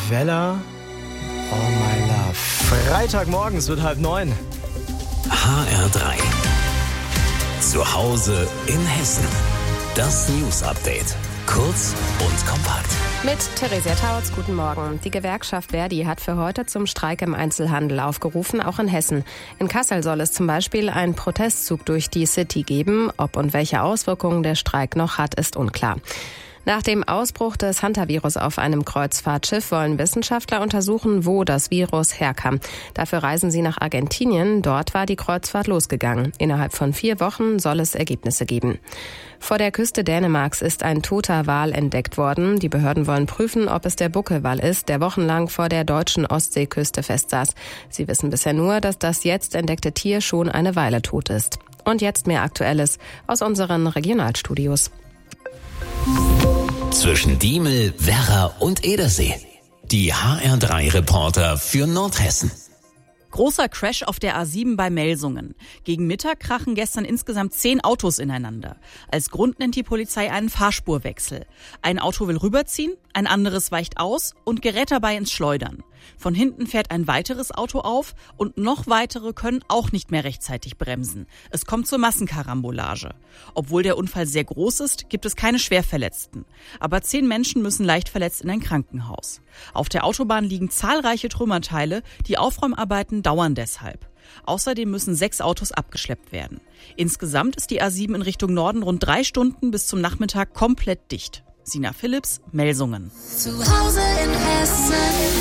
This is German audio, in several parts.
Weller, Oh My Love. Freitagmorgen, es wird 8:30. HR3. Zu Hause in Hessen. Das News-Update. Kurz und kompakt. Mit Theresia Tautz, guten Morgen. Die Gewerkschaft Verdi hat für heute zum Streik im Einzelhandel aufgerufen, auch in Hessen. In Kassel soll es zum Beispiel einen Protestzug durch die City geben. Ob und welche Auswirkungen der Streik noch hat, ist unklar. Nach dem Ausbruch des Hantavirus auf einem Kreuzfahrtschiff wollen Wissenschaftler untersuchen, wo das Virus herkam. Dafür reisen sie nach Argentinien. Dort war die Kreuzfahrt losgegangen. Innerhalb von 4 Wochen soll es Ergebnisse geben. Vor der Küste Dänemarks ist ein toter Wal entdeckt worden. Die Behörden wollen prüfen, ob es der Buckelwal ist, der wochenlang vor der deutschen Ostseeküste festsaß. Sie wissen bisher nur, dass das jetzt entdeckte Tier schon eine Weile tot ist. Und jetzt mehr Aktuelles aus unseren Regionalstudios. Zwischen Diemel, Werra und Edersee. Die HR3-Reporter für Nordhessen. Großer Crash auf der A7 bei Melsungen. Gegen Mittag krachen gestern insgesamt 10 Autos ineinander. Als Grund nennt die Polizei einen Fahrspurwechsel. Ein Auto will rüberziehen, ein anderes weicht aus und gerät dabei ins Schleudern. Von hinten fährt ein weiteres Auto auf und noch weitere können auch nicht mehr rechtzeitig bremsen. Es kommt zur Massenkarambolage. Obwohl der Unfall sehr groß ist, gibt es keine Schwerverletzten. Aber 10 Menschen müssen leicht verletzt in ein Krankenhaus. Auf der Autobahn liegen zahlreiche Trümmerteile, die Aufräumarbeiten dauern deshalb. Außerdem müssen 6 Autos abgeschleppt werden. Insgesamt ist die A7 in Richtung Norden rund 3 Stunden bis zum Nachmittag komplett dicht. Sina Philipps, Melsungen. Zu Hause in Hessen.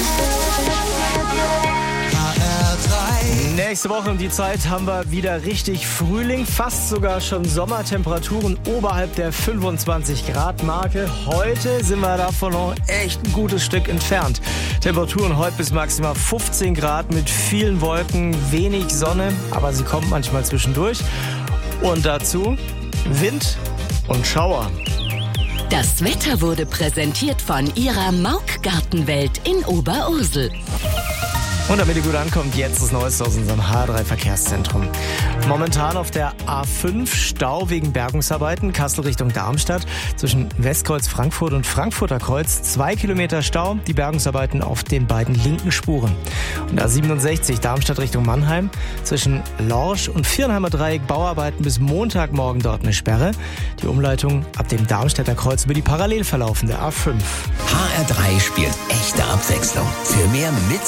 HR3. Nächste Woche um die Zeit haben wir wieder richtig Frühling, fast sogar schon Sommertemperaturen oberhalb der 25-Grad-Marke. Heute sind wir davon noch echt ein gutes Stück entfernt. Temperaturen heute bis maximal 15 Grad mit vielen Wolken, wenig Sonne, aber sie kommt manchmal zwischendurch. Und dazu Wind und Schauer. Das Wetter wurde präsentiert von Ihrer Mauk Gartenwelt in Oberursel. Und damit ihr gut ankommt, jetzt das Neueste aus unserem H3-Verkehrszentrum. Momentan auf der A5 Stau wegen Bergungsarbeiten, Kassel Richtung Darmstadt. Zwischen Westkreuz Frankfurt und Frankfurter Kreuz 2 Kilometer Stau, die Bergungsarbeiten auf den beiden linken Spuren. Und A67 Darmstadt Richtung Mannheim. Zwischen Lorsch und Viernheimer Dreieck Bauarbeiten bis Montagmorgen dort eine Sperre. Die Umleitung ab dem Darmstädter Kreuz über die parallel verlaufende A5. HR3 spielt echte Abwechslung. Für mehr mit